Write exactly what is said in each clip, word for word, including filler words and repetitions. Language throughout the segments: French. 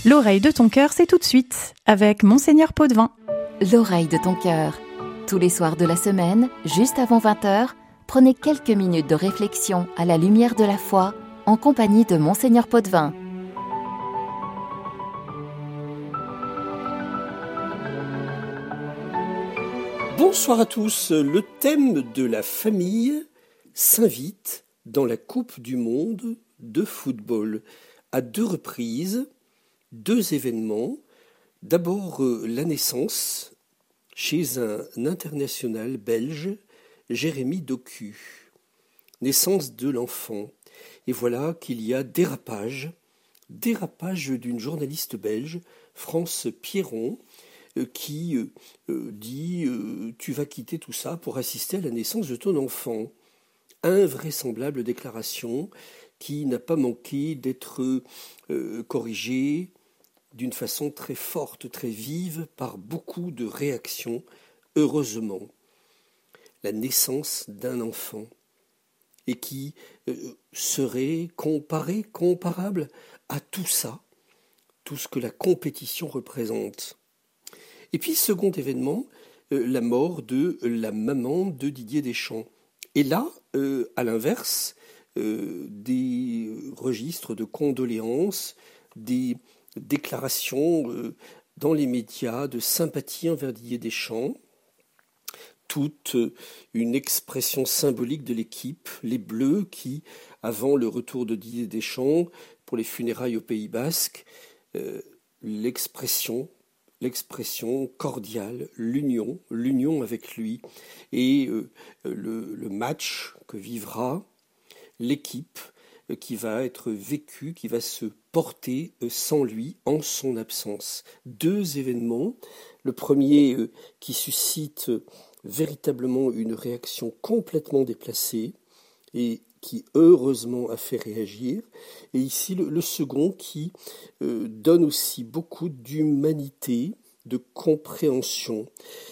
L'oreille de ton cœur, c'est tout de suite, avec Monseigneur Potvin. L'oreille de ton cœur. Tous les soirs de la semaine, juste avant vingt heures, prenez quelques minutes de réflexion à la lumière de la foi, en compagnie de Monseigneur Potvin. Bonsoir à tous. Le thème de la famille s'invite dans la Coupe du monde de football. À deux reprises, deux événements. D'abord, euh, la naissance chez un international belge, Jérémy Doku. Naissance de l'enfant. Et voilà qu'il y a dérapage, dérapage d'une journaliste belge, France Pierron, euh, qui euh, euh, dit euh, « Tu vas quitter tout ça pour assister à la naissance de ton enfant ». Invraisemblable déclaration qui n'a pas manqué d'être euh, corrigée d'une façon très forte, très vive, par beaucoup de réactions, heureusement. La naissance d'un enfant, et qui euh, serait comparé, comparable à tout ça, tout ce que la compétition représente. Et puis, second événement, euh, la mort de la maman de Didier Deschamps. Et là, euh, à l'inverse, euh, des registres de condoléances, des déclarations euh, dans les médias de sympathie envers Didier Deschamps, toute une expression symbolique de l'équipe, les Bleus qui, avant le retour de Didier Deschamps pour les funérailles au Pays Basque, euh, l'expression, l'expression cordiale, l'union, l'union avec lui, et euh, le, le match que vivra l'équipe euh, qui va être vécu, qui va se porter euh, sans lui, en son absence. Deux événements, le premier euh, qui suscite euh, véritablement une réaction complètement déplacée et qui heureusement a fait réagir, et ici le, le second qui euh, donne aussi beaucoup d'humanité, de compréhension.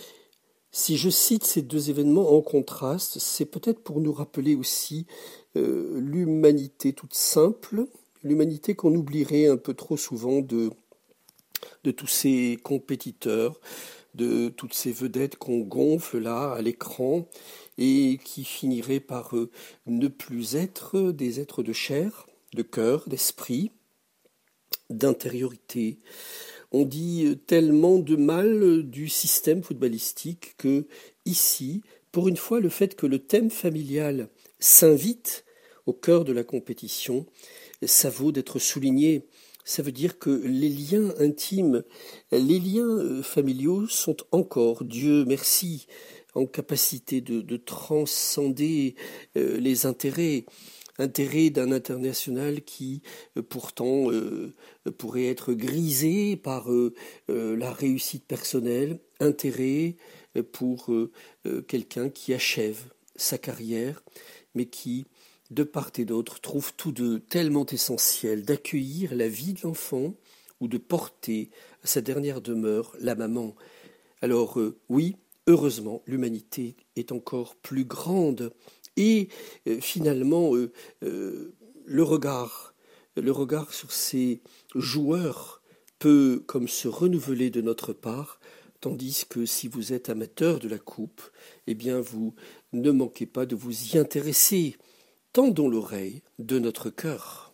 Si je cite ces deux événements en contraste, c'est peut-être pour nous rappeler aussi euh, l'humanité toute simple, l'humanité qu'on oublierait un peu trop souvent de, de tous ces compétiteurs, de toutes ces vedettes qu'on gonfle là à l'écran et qui finiraient par euh, ne plus être des êtres de chair, de cœur, d'esprit, d'intériorité. On dit tellement de mal du système footballistique que, ici, pour une fois, le fait que le thème familial s'invite au cœur de la compétition, ça vaut d'être souligné. Ça veut dire que les liens intimes, les liens familiaux sont encore, Dieu merci, en capacité de, de transcender euh, les intérêts. Intérêt d'un international qui euh, pourtant euh, pourrait être grisé par euh, euh, la réussite personnelle, intérêt euh, pour euh, euh, quelqu'un qui achève sa carrière, mais qui, de part et d'autre, trouve tous deux tellement essentiel d'accueillir la vie de l'enfant ou de porter à sa dernière demeure la maman. Alors euh, oui, heureusement, l'humanité est encore plus grande. Et euh, finalement, euh, euh, le regard, le regard sur ces joueurs peut comme se renouveler de notre part, tandis que si vous êtes amateur de la coupe, eh bien vous ne manquez pas de vous y intéresser. Tendons l'oreille de notre cœur.